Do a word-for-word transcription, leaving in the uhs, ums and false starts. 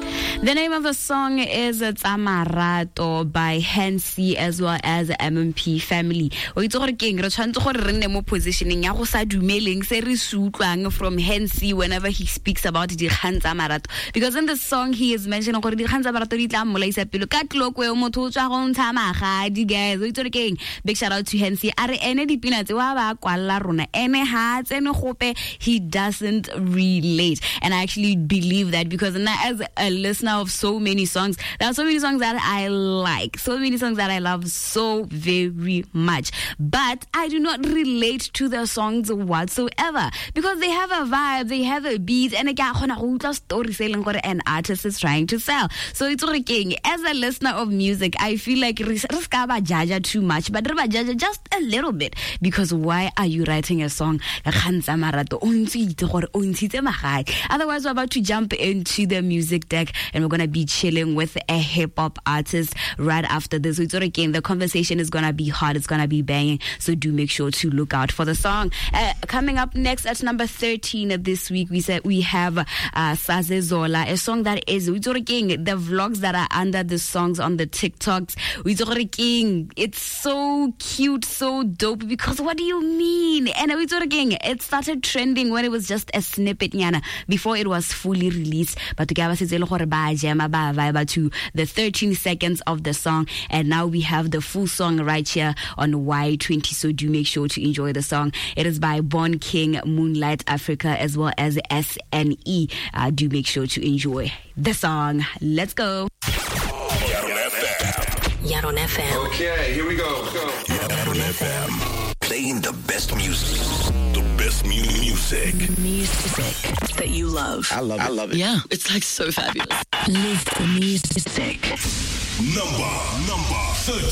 The name of the song is Tsamarato by Hansi as well as M M P Family. O itse gore keng re tshwantse gore re nne mo positioning ya go sa dumeleng se re se utlwang from Hansi whenever he speaks about dikgang tsa marato, because in the song he is mentioning gore dikgang tsa marato di tla mmolaisa pelo ka tloko e motho o tswa go ntsha magadi. Guys, o itse gore keng, big shout out to Hansi. Are ene dipina tse wa ba kwalla rona ene ha tsene gope, he doesn't relate, and I actually believe that because now as a listener of so many songs, there are so many songs that I like, so many songs that I love so very much, but I do not relate to the songs whatsoever because they have a vibe, they have a beat, and a story selling what an artist is trying to sell. So it's okay. As a listener of music, I feel like riskaba jaja too much, but riba jaja just a little bit, because why are you writing a song? Otherwise, we're about to jump into the music deck, and we're gonna be chilling with a hip-hop artist right after this. So it's again, the conversation is gonna be hot, it's gonna be banging, so do make sure to look out for the song. Uh, coming up next at number thirteen this week, we said we have uh, Saze Zola, a song that is the vlogs that are under the songs on the TikToks. It's so cute, so dope, because what do you mean? And it started trending when it was just a snippet before it was fully released, but to the thirteen seconds of the song, and now we have the full song right here on Y twenty, so do make sure to enjoy the song. It is by Born King, Moonlight Africa, as well as S N E. Uh, do make sure to enjoy the song. Let's go. Yaron F M. Okay, here we go. Let's go. Yaron F M. Playing the best music. The best mu- music. Music that you love. I love it. I love it. Yeah, it's like so fabulous. Live the music. Number, number thirteen.